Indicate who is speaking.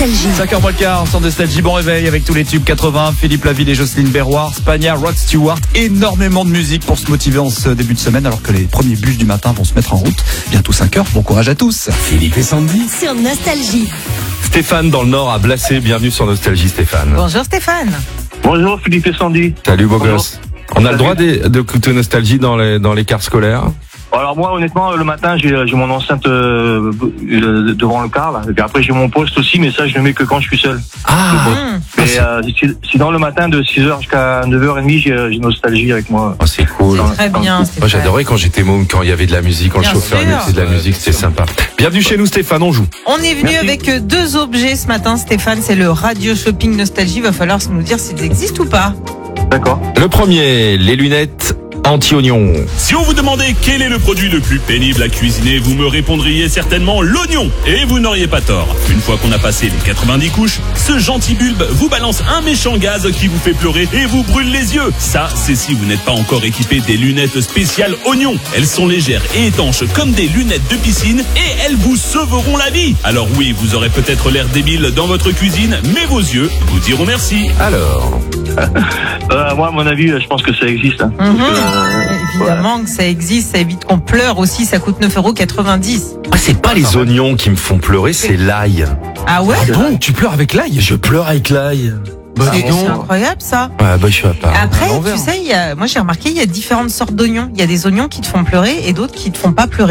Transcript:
Speaker 1: Nostalgie.
Speaker 2: 5h15 sur Nostalgie, bon réveil avec tous les tubes 80, Philippe Laville et Jocelyne Berroir, Spagna, Rod Stewart, énormément de musique pour se motiver en ce début de semaine alors que les premiers bus du matin vont se mettre en route. Bientôt 5h, bon courage à tous.
Speaker 3: Philippe et Sandy.
Speaker 1: Sur Nostalgie.
Speaker 3: Stéphane dans le Nord à Blacé, bienvenue sur Nostalgie Stéphane.
Speaker 4: Bonjour Stéphane.
Speaker 5: Bonjour Philippe et Sandy.
Speaker 3: Salut beau
Speaker 5: Bonjour.
Speaker 3: gosse. On a le droit d'écouter Nostalgie dans les cars scolaires?
Speaker 5: Alors moi honnêtement le matin j'ai mon enceinte devant le car là. Et puis après j'ai mon poste aussi, mais ça je le mets que quand je suis seul. Mais sinon le matin de 6h jusqu'à 9h30 j'ai Nostalgie avec moi.
Speaker 3: Oh, c'est cool.
Speaker 4: Très bien
Speaker 3: Moi
Speaker 4: Stéphane.
Speaker 3: j'adorais quand j'étais môme, quand il y avait de la musique, quand le
Speaker 4: Bien
Speaker 3: chauffeur
Speaker 4: sûr.
Speaker 3: mettait de la musique, c'était sympa. Bienvenue chez nous Stéphane, on joue.
Speaker 4: On est venu
Speaker 5: Merci.
Speaker 4: avec deux objets ce matin Stéphane, c'est le radio shopping Nostalgie, il va falloir nous dire s'ils existent ou pas.
Speaker 5: D'accord.
Speaker 3: Le premier, les lunettes anti-oignon.
Speaker 6: Si on vous demandait quel est le produit le plus pénible à cuisiner, vous me répondriez certainement l'oignon. Et vous n'auriez pas tort. Une fois qu'on a passé les 90 couches, ce gentil bulbe vous balance un méchant gaz qui vous fait pleurer et vous brûle les yeux. Ça, c'est si vous n'êtes pas encore équipé des lunettes spéciales oignon. Elles sont légères et étanches comme des lunettes de piscine et elles vous sauveront la vie. Alors oui, vous aurez peut-être l'air débile dans votre cuisine, mais vos yeux vous diront merci.
Speaker 3: Alors,
Speaker 5: Moi à mon avis je pense que ça existe. Hein.
Speaker 4: Évidemment que ça existe, ça évite qu'on pleure aussi, ça coûte 9,90 €.
Speaker 3: moi c'est pas les oignons qui me font pleurer, c'est l'ail.
Speaker 4: Ah ouais?
Speaker 3: Bon, tu pleures avec l'ail? Je pleure avec l'ail.
Speaker 4: C'est incroyable ça.
Speaker 3: Ouais, je suis pas.
Speaker 4: Après,
Speaker 3: à l'envers.
Speaker 4: tu sais, moi j'ai remarqué, il y a différentes sortes d'oignons. Il y a des oignons qui te font pleurer et d'autres qui te font pas pleurer.